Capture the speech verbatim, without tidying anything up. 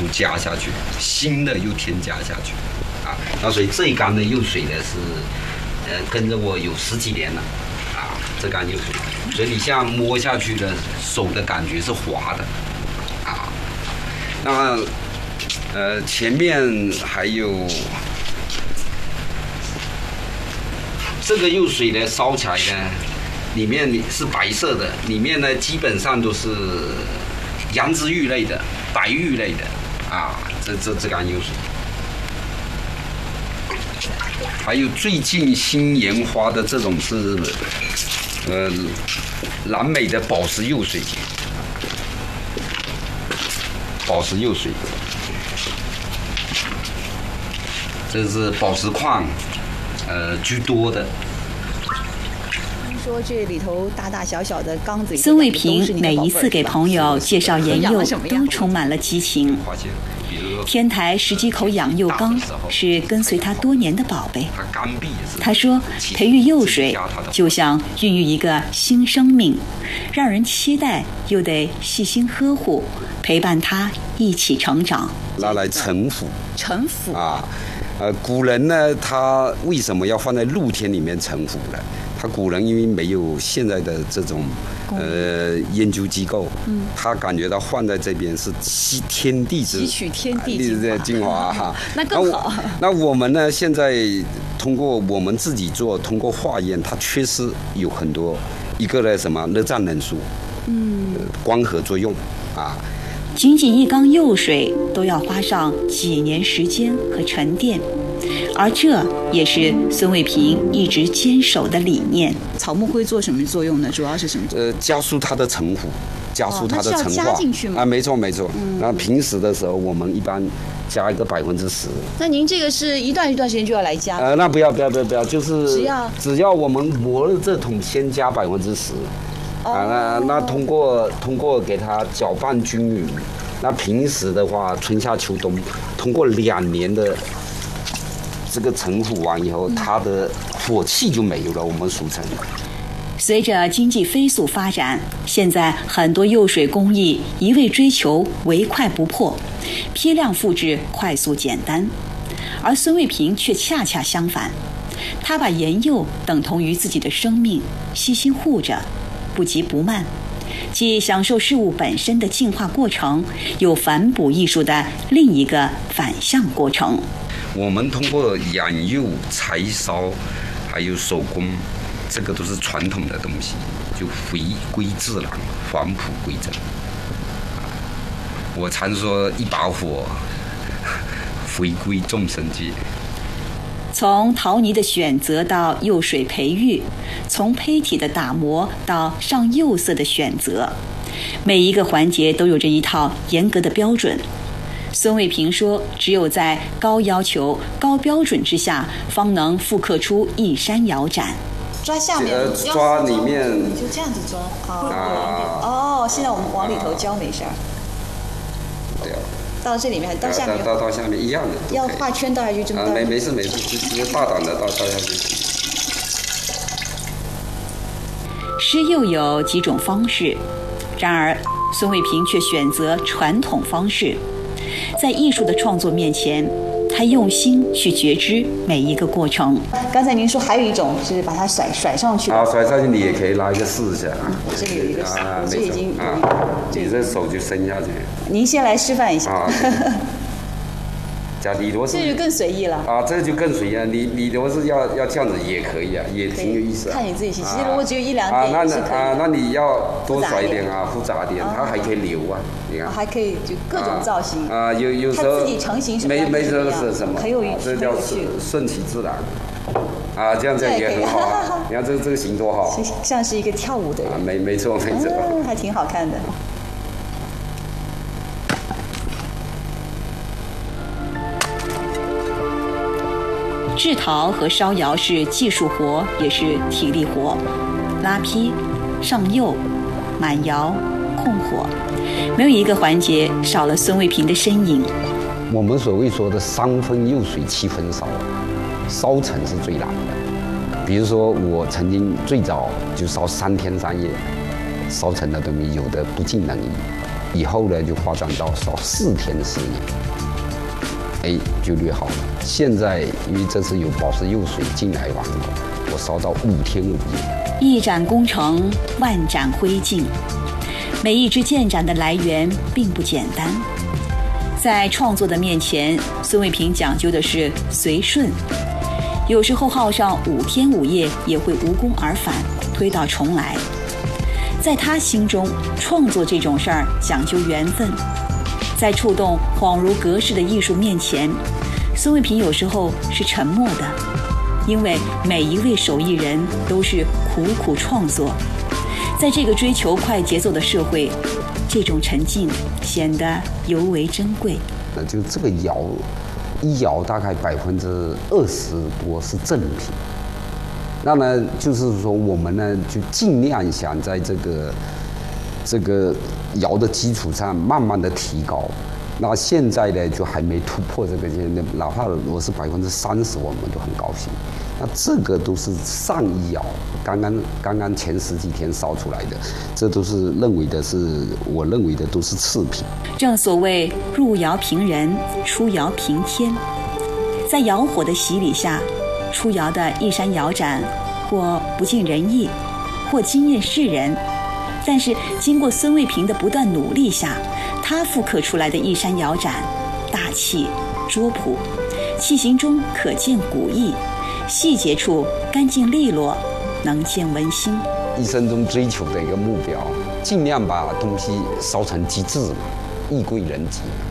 都加下去，新的又添加下去，啊，那所以这一缸的釉水呢是，呃，跟着我有十几年了，啊，这缸釉水，所以你像摸下去的手的感觉是滑的，啊，那呃前面还有这个釉水呢烧起来呢，里面是白色的，里面呢基本上都是羊脂玉类的、白玉类的，啊，这这这缸釉水。还有最近新研发的这种是，呃，蓝美的宝石釉水，宝石釉水，这是宝石矿，呃居多的。 说这里头大大小小的缸子， 孙卫平每一次给朋友介绍研釉，都充满了激情。天台十几口养釉缸是跟随他多年的宝贝。他说，培育釉水就像孕育一个新生命，让人期待又得细心呵护，陪伴他一起成长。 拿来陈腐， 陈腐啊，呃，古人呢，他为什么要放在露天里面陈腐呢？他古人因为没有现在的这种呃研究机构，嗯，他感觉到放在这边是吸天地之吸取天地精华哈， 那更好。 那我们呢，现在通过我们自己做，通过化验，它确实有很多，一个呢什么热胀冷缩，嗯，光合作用啊。 仅仅一缸釉水都要花上几年时间和沉淀，而这也是孙卫平一直坚守的理念。 草木灰做什么作用呢？主要是什么？ 呃，加速它的陈腐，加速它的陈化。哦，那是要加进去吗？ 啊，没错没错。嗯，那平时的时候，我们一般加一个百分之十。 那您这个是一段一段时间就要来加？ 呃，那不要不要不要不要，就是只要只要我们磨了这桶，先加百分之十。啊，那那通过通过给它搅拌均匀，那平时的话，春夏秋冬，通过两年的这个陈腐完以后，它的火气就没有了，我们俗称。 随着经济飞速发展，现在很多釉水工艺一味追求唯快不破，批量复制快速简单，而孙卫平却恰恰相反，他把研釉等同于自己的生命，细心护着。不急不慢，既享受事物本身的进化过程，又反哺艺术的另一个反向过程。 我们通过养釉、柴烧，还有手工，这个都是传统的东西，就回归自然，返璞归真。我常说一把火，回归众生界。 从陶泥的选择到釉水培育，从胚体的打磨到上釉色的选择，每一个环节都有着一套严格的标准。孙卫平说，只有在高要求、高标准之下，方能复刻出一山摇盏。 抓下面， 呃、抓里面， 你就这样子抓。啊、哦，现在我们往里头浇没事儿。 对啊。 到这里面，到下面， 到到下面一样的。 要画圈倒下去，这么倒。 啊，没没事没事，直接大胆的倒倒下去。 施釉有几种方式，然而孙卫平却选择传统方式。在艺术的创作面前，他用心去觉知每一个过程。 刚才您说还有一种是把它甩甩上去的。 啊，甩上去你也可以拿一个试一下。 我这里有一个， 啊， 这已经啊，你这手就伸下去。 您先来示范一下。啊， 假你如果是这就更随意了。 啊，这就更随意了。你你如果是要要这样子也可以啊，也挺有意思。 看你自己心。其实如果只有一两点是可以。 啊，那你要多甩一点啊，复杂一点，它还可以留啊。你看。 还可以就各种造型。 啊，有有时候。 它自己成型什么没没这个是什么？ 很有趣。 这叫顺其自然。啊，这样这样也很好啊！你看这这个形多好， 像是一个跳舞的人。 啊，没没错没错， 嗯，还挺好看的。 制陶和烧窑是技术活，也是体力活。拉坯、上釉、满窑、控火，没有一个环节少了孙卫平的身影。 我们所谓说的三分釉水七分烧，烧成是最难的。比如说我曾经最早就烧三天三夜，烧成的东西有的不尽人意， 以后呢就发展到烧四天四夜，哎，就略好了。现在因为这次有宝石釉水进来完了，我烧到五天五夜。 一盏功成万盏灰烬，每一支建盏的来源并不简单。在创作的面前，孙卫平讲究的是随顺，有时候耗上五天五夜也会无功而返，推倒重来。在他心中，创作这种事儿讲究缘分，在触动恍如隔世的艺术面前，孙卫平有时候是沉默的，因为每一位手艺人都是苦苦创作。在这个追求快节奏的社会，这种沉静显得尤为珍贵。 那就这个窑，一窑大概百分之二十多是正品。那呢，就是说我们呢就尽量想在这个这个窑的基础上慢慢的提高。那现在呢就还没突破这个，哪怕我是百分之三十，我们都很高兴。那这个都是上一窑，刚刚刚刚前十几天烧出来的，这都是认为的是，我认为的都是次品。 正所谓入窑平人，出窑平天。在窑火的洗礼下，出窑的一山窑盏，或不尽人意，或惊艳世人。但是经过孙卫平的不断努力下，他复刻出来的一山窑盏，大气拙朴，器型中可见古意，细节处干净利落，能见文心。 一生中追求的一个目标，尽量把东西烧成极致，艺贵人极。